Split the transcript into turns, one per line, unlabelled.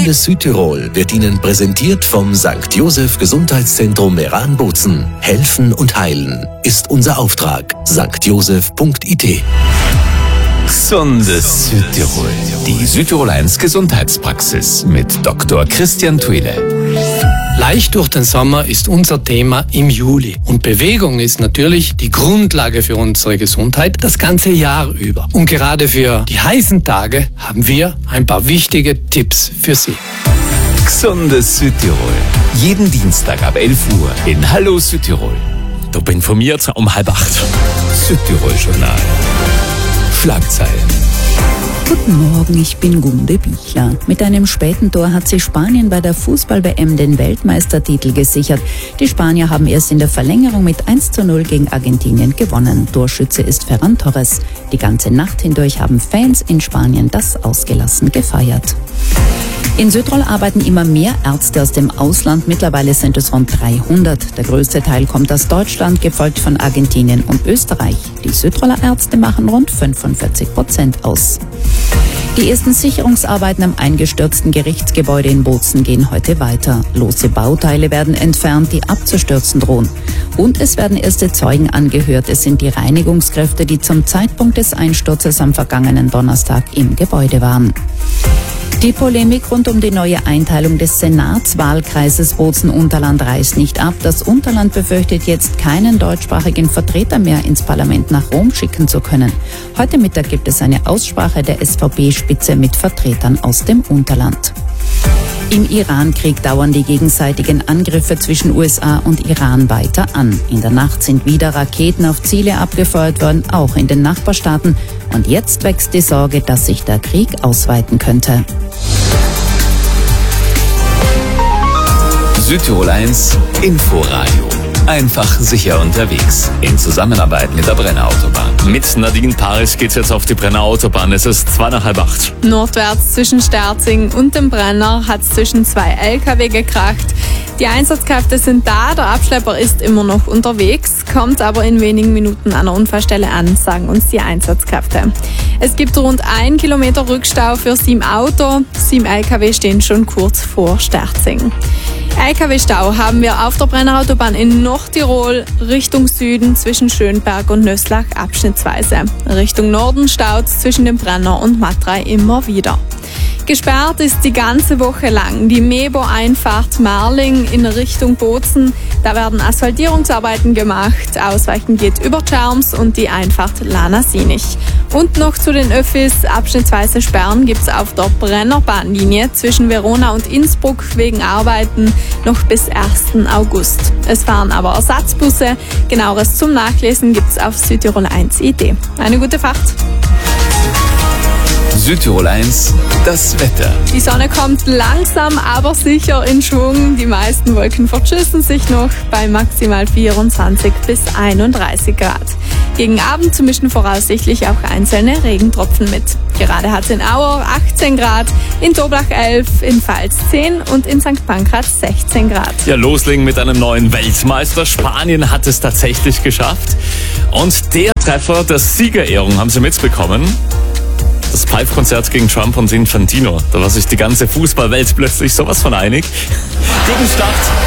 Aktuelles Südtirol wird Ihnen präsentiert vom St. Joseph Gesundheitszentrum Meran-Bozen. Helfen und heilen ist unser Auftrag. stjoseph.it.
Gesundes Südtirol. Die Südtirol 1 Gesundheitspraxis mit Dr. Christian Thuile.
Leicht durch den Sommer ist unser Thema im Juli. Und Bewegung ist natürlich die Grundlage für unsere Gesundheit das ganze Jahr über. Und gerade für die heißen Tage haben wir ein paar wichtige Tipps für Sie.
Gesundes Südtirol. Jeden Dienstag ab 11 Uhr in Hallo Südtirol. Top informiert um 7:30. Südtirol-Journal. Schlagzeilen.
Guten Morgen, ich bin Gunde Bichler. Mit einem späten Tor hat sich Spanien bei der Fußball-WM den Weltmeistertitel gesichert. Die Spanier haben erst in der Verlängerung mit 1:0 gegen Argentinien gewonnen. Torschütze ist Ferran Torres. Die ganze Nacht hindurch haben Fans in Spanien das ausgelassen gefeiert. In Südtirol arbeiten immer mehr Ärzte aus dem Ausland. Mittlerweile sind es rund 300. Der größte Teil kommt aus Deutschland, gefolgt von Argentinien und Österreich. Die Südtiroler Ärzte machen rund 45% aus. Die ersten Sicherungsarbeiten am eingestürzten Gerichtsgebäude in Bozen gehen heute weiter. Lose Bauteile werden entfernt, die abzustürzen drohen. Und es werden erste Zeugen angehört. Es sind die Reinigungskräfte, die zum Zeitpunkt des Einsturzes am vergangenen Donnerstag im Gebäude waren. Die Polemik rund um die neue Einteilung des Senatswahlkreises Bozen-Unterland reißt nicht ab. Das Unterland befürchtet jetzt, keinen deutschsprachigen Vertreter mehr ins Parlament nach Rom schicken zu können. Heute Mittag gibt es eine Aussprache der SVP-Spitze mit Vertretern aus dem Unterland. Im Iran-Krieg dauern die gegenseitigen Angriffe zwischen USA und Iran weiter an. In der Nacht sind wieder Raketen auf Ziele abgefeuert worden, auch in den Nachbarstaaten. Und jetzt wächst die Sorge, dass sich der Krieg ausweiten könnte.
Südtirol 1 Inforadio. Einfach sicher unterwegs. In Zusammenarbeit mit der Brenner Autobahn. Mit Nadine Paris geht's jetzt auf die Brenner Autobahn. Es ist 7:45.
Nordwärts zwischen Sterzing und dem Brenner hat's zwischen 2 LKW gekracht. Die Einsatzkräfte sind da, der Abschlepper ist immer noch unterwegs, kommt aber in wenigen Minuten an der Unfallstelle an, sagen uns die Einsatzkräfte. Es gibt rund 1 Kilometer Rückstau für 7 Auto, 7 LKW stehen schon kurz vor Sterzing. LKW-Stau haben wir auf der Brenner Autobahn in Nordtirol Richtung Süden zwischen Schönberg und Nöslach abschnittsweise. Richtung Norden staut's zwischen dem Brenner und Matrei immer wieder. Gesperrt ist die ganze Woche lang die Mebo-Einfahrt Marling in Richtung Bozen. Da werden Asphaltierungsarbeiten gemacht. Ausweichen geht über Tscharms und die Einfahrt Lana-Sinich. Und noch zu den Öffis. Abschnittsweise Sperren gibt's auf der Brennerbahnlinie zwischen Verona und Innsbruck wegen Arbeiten noch bis 1. August. Es fahren aber Ersatzbusse. Genaueres zum Nachlesen gibt's auf Südtirol 1.it. Eine gute Fahrt.
Südtirol 1, das Wetter.
Die Sonne kommt langsam, aber sicher in Schwung. Die meisten Wolken verschüssen sich noch bei maximal 24 bis 31 Grad. Gegen Abend zu mischen voraussichtlich auch einzelne Regentropfen mit. Gerade hat es in Auer 18 Grad, in Toblach 11, in Pfalz 10 und in St. Pankraz 16 Grad.
Ja, loslegen mit einem neuen Weltmeister. Spanien hat es tatsächlich geschafft. Und der Treffer der Siegerehrung, haben Sie mitbekommen? Das Pipe-Konzert gegen Trump und Infantino. Da war sich die ganze Fußballwelt plötzlich sowas von einig. Gegen Start